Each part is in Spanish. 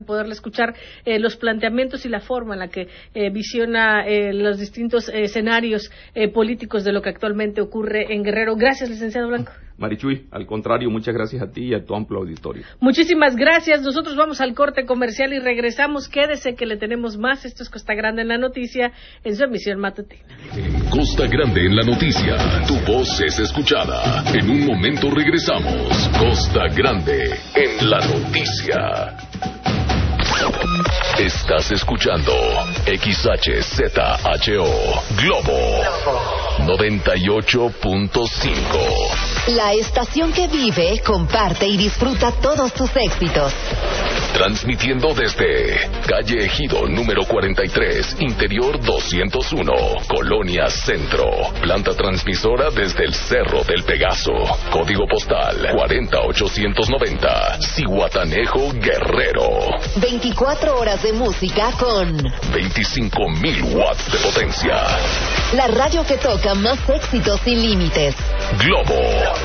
poderle escuchar los planteamientos y la forma en la que visiona los distintos escenarios políticos de lo que actualmente ocurre en Guerrero. Gracias, licenciado Blanco. Marichuy, al contrario, muchas gracias a ti y a tu amplio auditorio. Muchísimas gracias. Nosotros vamos al corte comercial y regresamos. Quédese que le tenemos más. Esto es Costa Grande en la Noticia, en su emisión matutina. Costa Grande en la Noticia. Tu voz es escuchada. En un momento regresamos. Costa Grande en la Noticia. Estás escuchando XHZHO Globo 98.5. La estación que vive, comparte y disfruta todos tus éxitos. Transmitiendo desde calle Ejido número 43, interior 201, Colonia Centro. Planta transmisora desde el Cerro del Pegaso. Código postal 40890, Zihuatanejo, Guerrero. 24 horas de música con 25,000 watts de potencia. La radio que toca más éxitos sin límites. Globo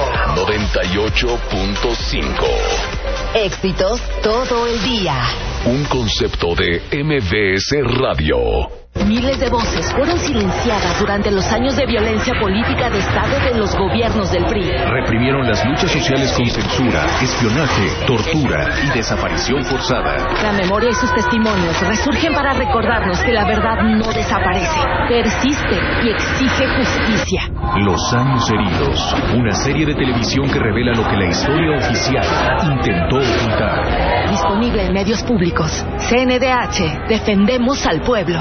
98.5. Éxitos todo el día. Un concepto de MBS Radio. Miles de voces fueron silenciadas durante los años de violencia política de Estado de los gobiernos del PRI. Reprimieron las luchas sociales con censura, espionaje, tortura y desaparición forzada. La memoria y sus testimonios resurgen para recordarnos que la verdad no desaparece, persiste y exige justicia. Los años heridos, una serie de televisión que revela lo que la historia oficial intentó ocultar. Disponible en medios públicos. CNDH, defendemos al pueblo.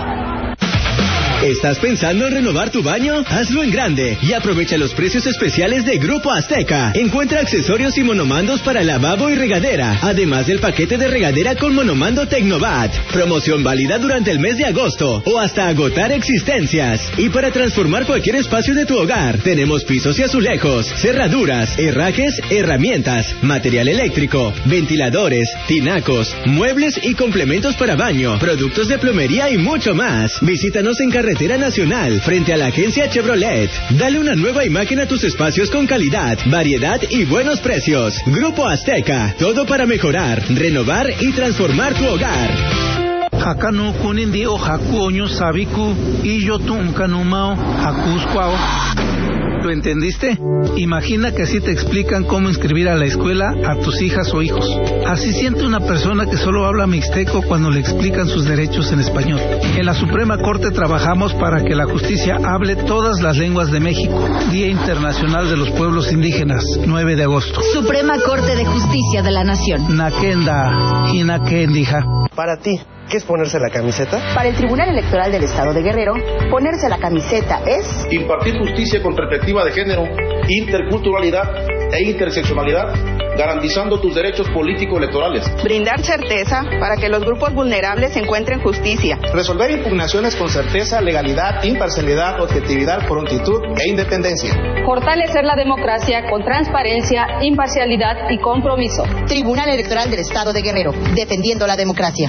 ¿Estás pensando en renovar tu baño? Hazlo en grande y aprovecha los precios especiales de Grupo Azteca. Encuentra accesorios y monomandos para lavabo y regadera, además del paquete de regadera con monomando Tecnovat. Promoción válida durante el mes de agosto o hasta agotar existencias. Y para transformar cualquier espacio de tu hogar, tenemos pisos y azulejos, cerraduras, herrajes, herramientas, material eléctrico, ventiladores, tinacos, muebles y complementos para baño, productos de plomería y mucho más. Visítanos en Carretera Nacional, frente a la agencia Chevrolet. Dale una nueva imagen a tus espacios con calidad, variedad y buenos precios. Grupo Azteca, todo para mejorar, renovar y transformar tu hogar. Hakano kunindio hakuoño sabiku y yo tuncanumao hakuscuao. ¿Lo entendiste? Imagina que así te explican cómo inscribir a la escuela a tus hijas o hijos. Así siente una persona que solo habla mixteco cuando le explican sus derechos en español. En la Suprema Corte trabajamos para que la justicia hable todas las lenguas de México. Día Internacional de los Pueblos Indígenas, 9 de agosto. Suprema Corte de Justicia de la Nación. Nakenda, Hinakendija. Para ti, ¿qué es ponerse la camiseta? Para el Tribunal Electoral del Estado de Guerrero, ponerse la camiseta es impartir justicia con perspectiva de género, interculturalidad e interseccionalidad, garantizando tus derechos político-electorales. Brindar certeza para que los grupos vulnerables encuentren justicia. Resolver impugnaciones con certeza, legalidad, imparcialidad, objetividad, prontitud e independencia. Fortalecer la democracia con transparencia, imparcialidad y compromiso. Tribunal Electoral del Estado de Guerrero, defendiendo la democracia.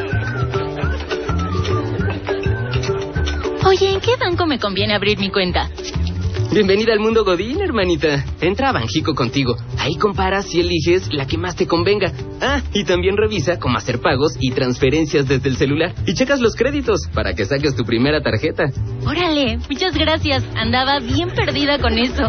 Oye, ¿en qué banco me conviene abrir mi cuenta? Bienvenida al mundo Godín, hermanita. Entra a Banjico contigo. Ahí comparas y eliges la que más te convenga. Ah, y también revisa cómo hacer pagos y transferencias desde el celular. Y checas los créditos para que saques tu primera tarjeta. Órale, muchas gracias. Andaba bien perdida con eso.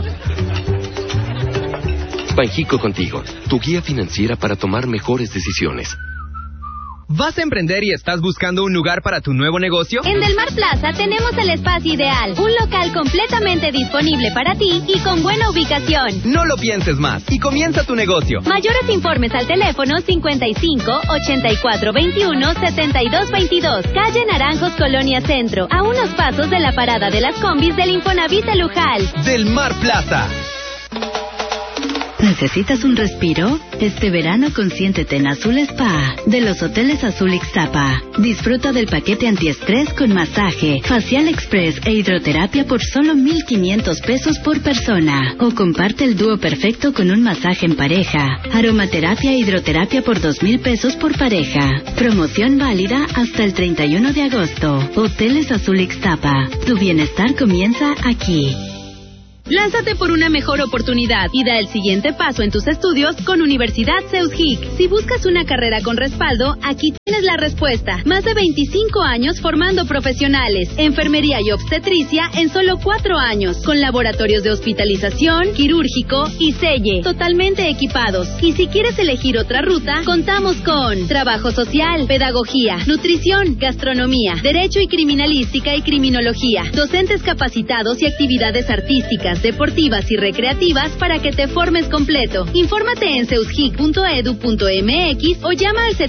Banjico contigo, tu guía financiera para tomar mejores decisiones. ¿Vas a emprender y estás buscando un lugar para tu nuevo negocio? En Del Mar Plaza tenemos el espacio ideal. Un local completamente disponible para ti y con buena ubicación. No lo pienses más y comienza tu negocio. Mayores informes al teléfono 55 84 21 72 22. Calle Naranjos, Colonia Centro. A unos pasos de la parada de las combis del Infonavit de Lujal. Del Mar Plaza. ¿Necesitas un respiro? Este verano consiéntete en Azul Spa, de los Hoteles Azul Ixtapa. Disfruta del paquete antiestrés con masaje, facial express e hidroterapia por solo 1,500 pesos por persona. O comparte el dúo perfecto con un masaje en pareja. Aromaterapia e hidroterapia por 2,000 pesos por pareja. Promoción válida hasta el 31 de agosto. Hoteles Azul Ixtapa. Tu bienestar comienza aquí. Lánzate por una mejor oportunidad y da el siguiente paso en tus estudios con Universidad CEUSGIC. Si buscas una carrera con respaldo, aquí tienes la respuesta. Más de 25 años formando profesionales. Enfermería y obstetricia en solo 4 años. Con laboratorios de hospitalización, quirúrgico y selle. Totalmente equipados. Y si quieres elegir otra ruta, contamos con trabajo social, pedagogía, nutrición, gastronomía, derecho y criminalística y criminología. Docentes capacitados y actividades artísticas, deportivas y recreativas para que te formes completo. Infórmate en ceusgic.edu.mx o llama al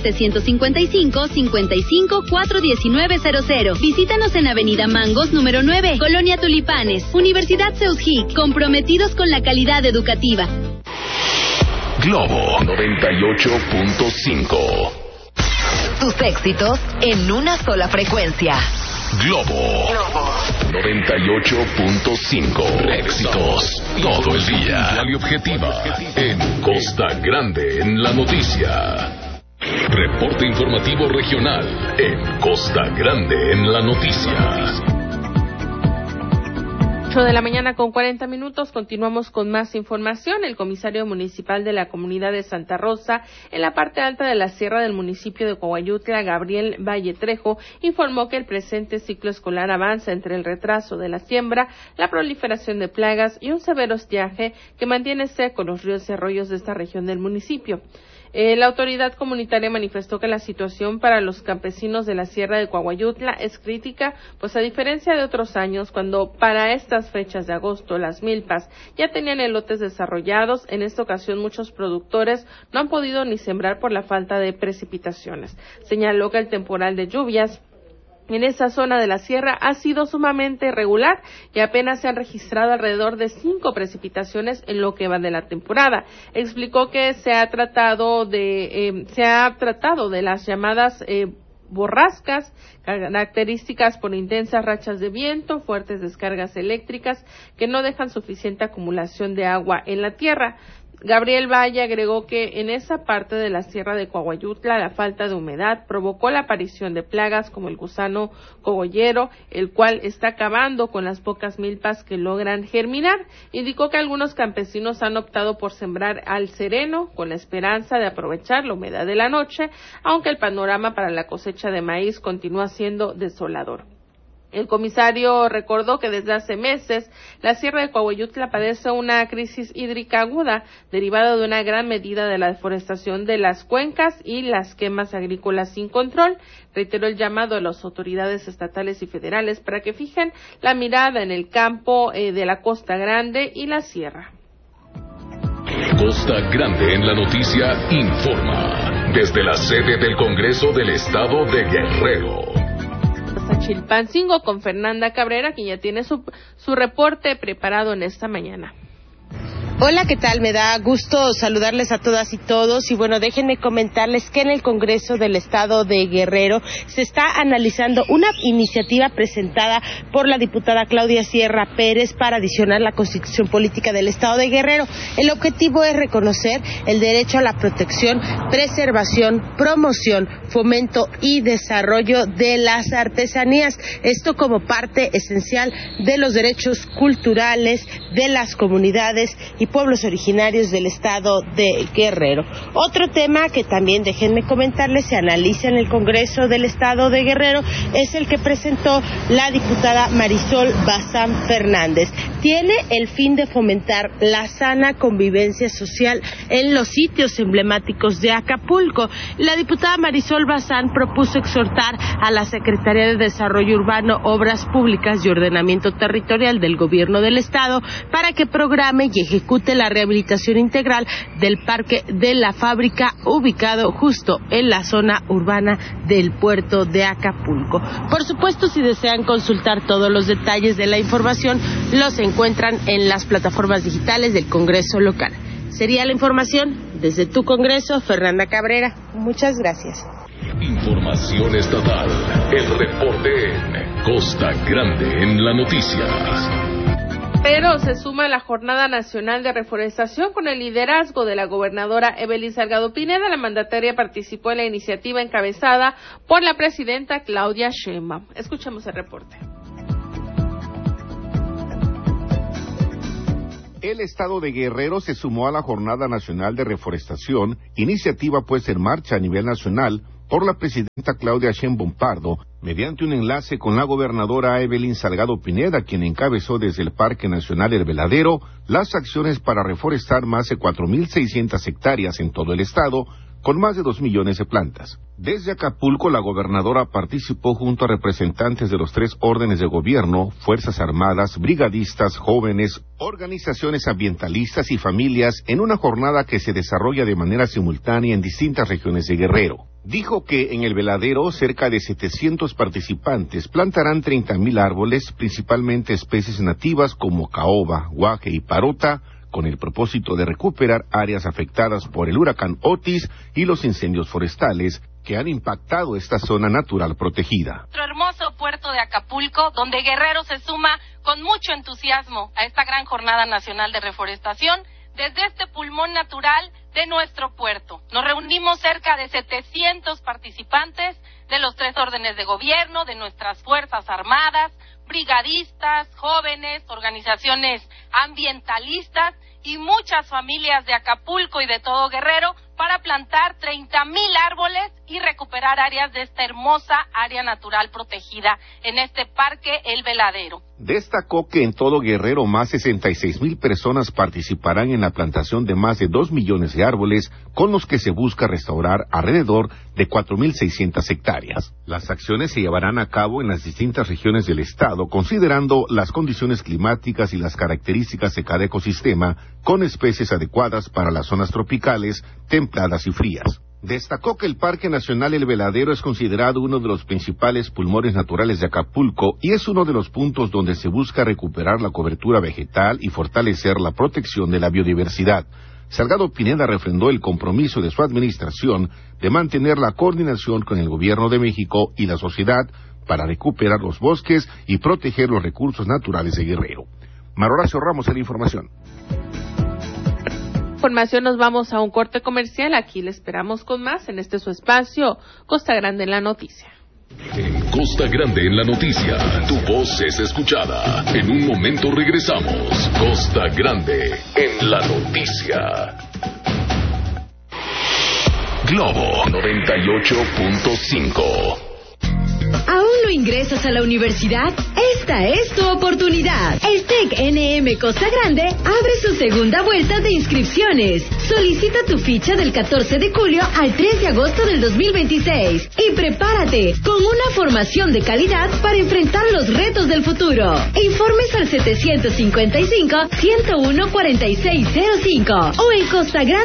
755-55-41900. Visítanos en Avenida Mangos, número 9, Colonia Tulipanes. Universidad CEUSGIC, comprometidos con la calidad educativa. Globo 98.5. Tus éxitos en una sola frecuencia. Globo 98.5. Éxitos todo el día. Real y objetiva en Costa Grande en la noticia. Reporte informativo regional en Costa Grande en la noticia. 8 de la mañana con 40 minutos, continuamos con más información. El comisario municipal de la comunidad de Santa Rosa, en la parte alta de la sierra del municipio de Coahuayutla, Gabriel Valle Trejo, informó que el presente ciclo escolar avanza entre el retraso de la siembra, la proliferación de plagas y un severo estiaje que mantiene secos los ríos y arroyos de esta región del municipio. La autoridad comunitaria manifestó que la situación para los campesinos de la Sierra de Coahuayutla es crítica, pues a diferencia de otros años, cuando para estas fechas de agosto las milpas ya tenían elotes desarrollados, en esta ocasión muchos productores no han podido ni sembrar por la falta de precipitaciones. Señaló que el temporal de lluvias en esa zona de la sierra ha sido sumamente irregular y apenas se han registrado alrededor de 5 precipitaciones en lo que va de la temporada. Explicó que se ha tratado de las llamadas borrascas, características por intensas rachas de viento, fuertes descargas eléctricas que no dejan suficiente acumulación de agua en la tierra. Gabriel Valle agregó que en esa parte de la sierra de Coahuayutla la falta de humedad provocó la aparición de plagas como el gusano cogollero, el cual está acabando con las pocas milpas que logran germinar. Indicó que algunos campesinos han optado por sembrar al sereno con la esperanza de aprovechar la humedad de la noche, aunque el panorama para la cosecha de maíz continúa siendo desolador. El comisario recordó que desde hace meses la Sierra de Coahuayutla padece una crisis hídrica aguda derivada de una gran medida de la deforestación de las cuencas y las quemas agrícolas sin control. Reiteró el llamado a las autoridades estatales y federales para que fijen la mirada en el campo de la Costa Grande y la Sierra. Costa Grande en la noticia informa desde la sede del Congreso del Estado de Guerrero. Chilpancingo con Fernanda Cabrera, quien ya tiene su reporte preparado en esta mañana. Hola, ¿qué tal? Me da gusto saludarles a todas y todos y bueno, déjenme comentarles que en el Congreso del Estado de Guerrero se está analizando una iniciativa presentada por la diputada Claudia Sierra Pérez para adicionar la Constitución Política del Estado de Guerrero. El objetivo es reconocer el derecho a la protección, preservación, promoción, fomento y desarrollo de las artesanías. Esto como parte esencial de los derechos culturales de las comunidades y pueblos originarios del estado de Guerrero. Otro tema que también déjenme comentarles se analiza en el Congreso del Estado de Guerrero es el que presentó la diputada Marisol Bazán Fernández. Tiene el fin de fomentar la sana convivencia social en los sitios emblemáticos de Acapulco. La diputada Marisol Bazán propuso exhortar a la Secretaría de Desarrollo Urbano, Obras Públicas y Ordenamiento Territorial del Gobierno del Estado para que programe y ejecute la rehabilitación integral del Parque de la Fábrica, ubicado justo en la zona urbana del puerto de Acapulco. Por supuesto, si desean consultar todos los detalles de la información, los encuentran en las plataformas digitales del Congreso local. Sería la información desde tu Congreso, Fernanda Cabrera. Muchas gracias. Información estatal. El reporte en Costa Grande en la noticia. Pero se suma la Jornada Nacional de Reforestación con el liderazgo de la gobernadora Evelyn Salgado Pineda. La mandataria participó en la iniciativa encabezada por la presidenta Claudia Sheinbaum. Escuchemos el reporte. El estado de Guerrero se sumó a la Jornada Nacional de Reforestación, iniciativa puesta en marcha a nivel nacional por la presidenta Claudia Sheinbaum Pardo, mediante un enlace con la gobernadora Evelyn Salgado Pineda, quien encabezó desde el Parque Nacional El Veladero las acciones para reforestar más de 4.600 hectáreas en todo el estado, con más de 2 millones de plantas. Desde Acapulco, la gobernadora participó junto a representantes de los 3 órdenes de gobierno, Fuerzas Armadas, brigadistas, jóvenes, organizaciones ambientalistas y familias en una jornada que se desarrolla de manera simultánea en distintas regiones de Guerrero. Dijo que en El Veladero cerca de 700 participantes plantarán 30,000 árboles, principalmente especies nativas como caoba, guaje y parota, con el propósito de recuperar áreas afectadas por el huracán Otis y los incendios forestales que han impactado esta zona natural protegida. Nuestro hermoso puerto de Acapulco, donde Guerrero se suma con mucho entusiasmo a esta gran jornada nacional de reforestación, desde este pulmón natural de nuestro puerto. Nos reunimos cerca de 700 participantes de los 3 órdenes de gobierno, de nuestras Fuerzas Armadas, brigadistas, jóvenes, organizaciones ambientalistas y muchas familias de Acapulco y de todo Guerrero para plantar 30,000 árboles y recuperar áreas de esta hermosa área natural protegida en este parque El Veladero. Destacó que en todo Guerrero más 66,000 personas participarán en la plantación de más de 2 millones de árboles, con los que se busca restaurar alrededor de 4.600 hectáreas. Las acciones se llevarán a cabo en las distintas regiones del estado, considerando las condiciones climáticas y las características de cada ecosistema, con especies adecuadas para las zonas tropicales, templadas y frías. Destacó que el Parque Nacional El Veladero es considerado uno de los principales pulmones naturales de Acapulco y es uno de los puntos donde se busca recuperar la cobertura vegetal y fortalecer la protección de la biodiversidad. Salgado Pineda refrendó el compromiso de su administración de mantener la coordinación con el Gobierno de México y la sociedad para recuperar los bosques y proteger los recursos naturales de Guerrero. Maroracio Ramos en la información. Nos vamos a un corte comercial. Aquí le esperamos con más en este su espacio, Costa Grande en la Noticia. En Costa Grande en la Noticia, tu voz es escuchada. En un momento regresamos. Costa Grande en la Noticia. Globo 98.5. ¿Aún no ingresas a la universidad? Esta es tu oportunidad. El TEC NM Costa Grande abre su segunda vuelta de inscripciones. Solicita tu ficha del 14 de julio al 3 de agosto del 2026 y prepárate con una formación de calidad para enfrentar los retos del futuro. Informes al 755-101-4605 o en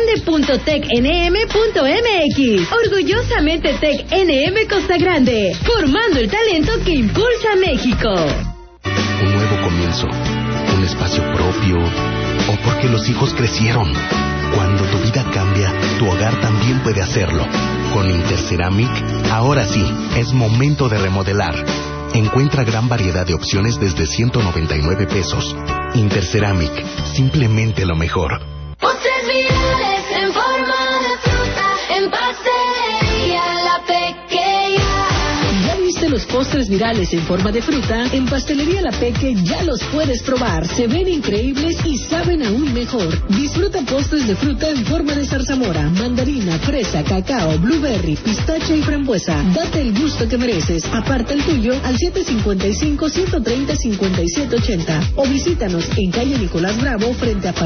costagrande.tecnm.mx. Orgullosamente TEC NM Costa Grande, formando el talento que impulsa a México. Un nuevo comienzo, un espacio propio, o porque los hijos crecieron. Cuando tu vida cambia, tu hogar también puede hacerlo. Con Interceramic, ahora sí, es momento de remodelar. Encuentra gran variedad de opciones desde 199 pesos. Interceramic, simplemente lo mejor. Postres virales en forma de fruta, en pastelería La Pequeña. ¿Ya viste los postres virales en forma de fruta? En Pastelería La Peque ya los puedes probar. Se ven increíbles y saben aún mejor. Disfruta postres de fruta en forma de zarzamora, mandarina, fresa, cacao, blueberry, pistacha y frambuesa. Date el gusto que mereces. Aparta el tuyo al 755-130-5780 o visítanos en calle Nicolás Bravo frente a